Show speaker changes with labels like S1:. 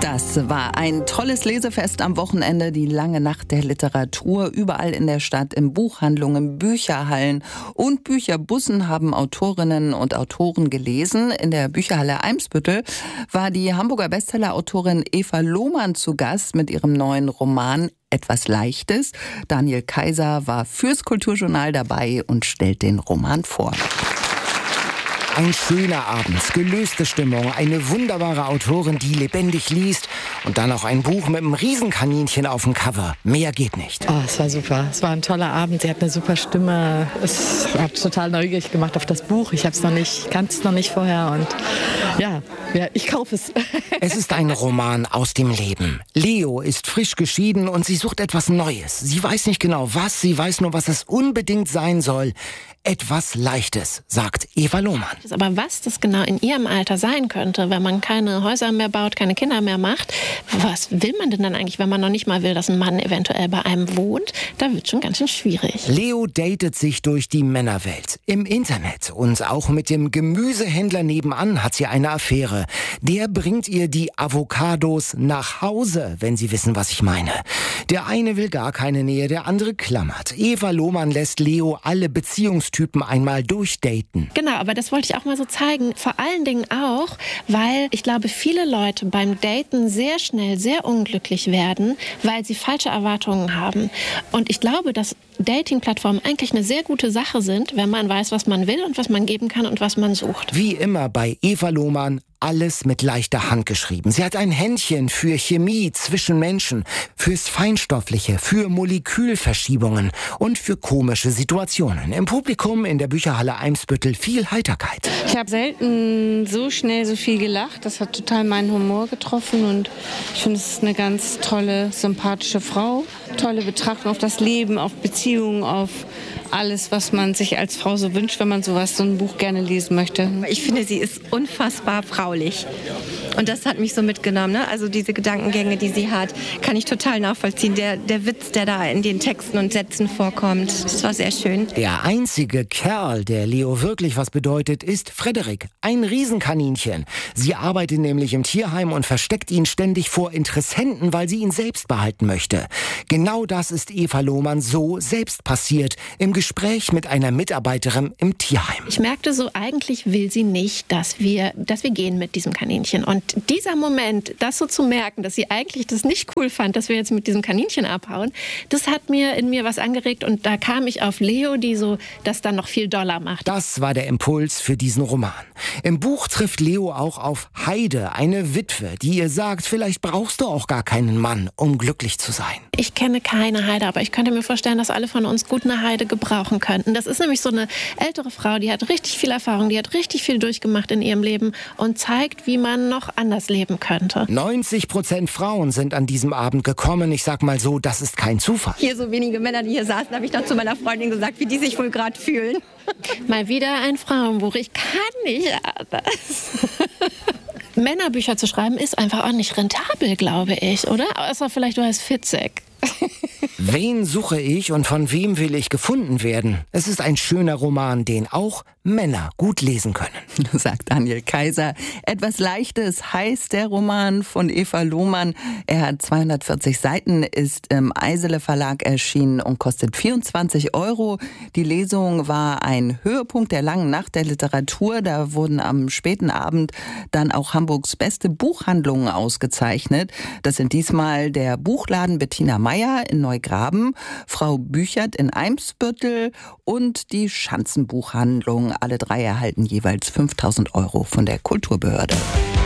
S1: Das war ein tolles Lesefest am Wochenende, die lange Nacht der Literatur. Überall in der Stadt, in Buchhandlungen, Bücherhallen und Bücherbussen haben Autorinnen und Autoren gelesen. In der Bücherhalle Eimsbüttel war die Hamburger Bestsellerautorin Eva Lohmann zu Gast mit ihrem neuen Roman Etwas Leichtes. Daniel Kaiser war fürs Kulturjournal dabei und stellt den Roman vor.
S2: Ein schöner Abend, gelöste Stimmung, eine wunderbare Autorin, die lebendig liest und dann auch ein Buch mit einem Riesenkaninchen auf dem Cover. Mehr geht nicht.
S3: Oh, es war super. Es war ein toller Abend. Sie hat eine super Stimme. Es hat total neugierig gemacht auf das Buch. Ich kannte es noch nicht vorher und ja, ich kaufe es.
S2: Es ist ein Roman aus dem Leben. Leo ist frisch geschieden und sie sucht etwas Neues. Sie weiß nicht genau was, sie weiß nur, was es unbedingt sein soll. Etwas Leichtes, sagt Eva Lohmann.
S4: Aber was das genau in ihrem Alter sein könnte, wenn man keine Häuser mehr baut, keine Kinder mehr macht, was will man denn dann eigentlich, wenn man noch nicht mal will, dass ein Mann eventuell bei einem wohnt? Da wird schon ganz schön schwierig.
S2: Leo datet sich durch die Männerwelt. Im Internet und auch mit dem Gemüsehändler nebenan hat sie eine Affäre. Der bringt ihr die Avocados nach Hause, wenn Sie wissen, was ich meine. Der eine will gar keine Nähe, der andere klammert. Eva Lohmann lässt Leo alle Beziehungstypen einmal durchdaten.
S4: Genau, aber das wollte ich auch mal so zeigen. Vor allen Dingen auch, weil ich glaube, viele Leute beim Daten sehr schnell sehr unglücklich werden, weil sie falsche Erwartungen haben. Und ich glaube, dass Dating-Plattformen eigentlich eine sehr gute Sache sind, wenn man weiß, was man will und was man geben kann und was man sucht.
S2: Wie immer bei Eva Lohmann, alles mit leichter Hand geschrieben. Sie hat ein Händchen für Chemie zwischen Menschen, fürs Feinstoffliche, für Molekülverschiebungen und für komische Situationen. Im Publikum in der Bücherhalle Eimsbüttel viel Heiterkeit.
S5: Ich habe selten so schnell so viel gelacht. Das hat total meinen Humor getroffen und ich finde, es ist eine ganz tolle, sympathische Frau. Tolle Betrachtung auf das Leben, auf Beziehungen, auf alles, was man sich als Frau so wünscht, wenn man so ein Buch gerne lesen möchte.
S6: Ich finde, sie ist unfassbar fraulich. Und das hat mich so mitgenommen. Ne? Also diese Gedankengänge, die sie hat, kann ich total nachvollziehen. Der Witz, der da in den Texten und Sätzen vorkommt, das war sehr schön.
S2: Der einzige Kerl, der Leo wirklich was bedeutet, ist Frederik, ein Riesenkaninchen. Sie arbeitet nämlich im Tierheim und versteckt ihn ständig vor Interessenten, weil sie ihn selbst behalten möchte. Genau das ist Eva Lohmann so selbst passiert, im Gespräch mit einer Mitarbeiterin im Tierheim.
S4: Ich merkte so, eigentlich will sie nicht, dass wir gehen mit diesem Kaninchen. Und dieser Moment, das so zu merken, dass sie eigentlich das nicht cool fand, dass wir jetzt mit diesem Kaninchen abhauen, das hat in mir was angeregt. Und da kam ich auf Leo, die so das dann noch viel doller macht.
S2: Das war der Impuls für diesen Roman. Im Buch trifft Leo auch auf Heide, eine Witwe, die ihr sagt, vielleicht brauchst du auch gar keinen Mann, um glücklich zu sein.
S4: Ich kenne keine Heide, aber ich könnte mir vorstellen, dass alle von uns gut eine Heide gebrauchen könnten. Das ist nämlich so eine ältere Frau, die hat richtig viel Erfahrung, die hat richtig viel durchgemacht in ihrem Leben und zeigt, wie man noch anders leben könnte.
S2: 90% Frauen sind an diesem Abend gekommen. Ich sag mal so, das ist kein Zufall.
S6: Hier so wenige Männer, die hier saßen, habe ich noch zu meiner Freundin gesagt, wie die sich wohl gerade fühlen.
S4: Mal wieder ein Frauenbuch. Ich kann nicht anders. Männerbücher zu schreiben ist einfach auch nicht rentabel, glaube ich, oder? Außer vielleicht du heißt Fitzek.
S2: Wen suche ich und von wem will ich gefunden werden? Es ist ein schöner Roman, den auch Männer gut lesen können.
S1: Sagt Daniel Kaiser. Etwas Leichtes heißt der Roman von Eva Lohmann. Er hat 240 Seiten, ist im Eisele Verlag erschienen und kostet 24 €. Die Lesung war ein Höhepunkt der langen Nacht der Literatur. Da wurden am späten Abend dann auch Hamburgs beste Buchhandlungen ausgezeichnet. Das sind diesmal der Buchladen Bettina Meyer in Neugraben, Frau Büchert in Eimsbüttel und die Schanzenbuchhandlung. Alle drei erhalten jeweils 5.000 € von der Kulturbehörde.